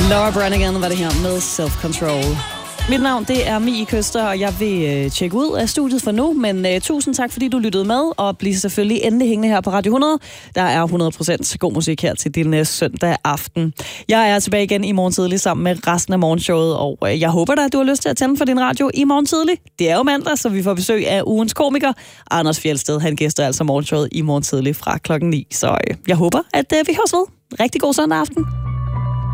Laura Branigan var det her med Self Control. Mit navn, det er Mie Køster, og jeg vil tjekke ud af studiet for nu, men tusind tak, fordi du lyttede med, og bliv selvfølgelig endelig hængende her på Radio 100. Der er 100% god musik her til din søndag aften. Jeg er tilbage igen i morgen tidlig sammen med resten af morgenshowet, og jeg håber da, at du har lyst til at tænde for din radio i morgen tidlig. Det er jo mandag, så vi får besøg af ugens komiker, Anders Fjeldsted. Han gæster altså morgenshowet i morgen tidlig fra klokken 9. Så jeg håber, at vi høres ved. Rigtig god søndag aften.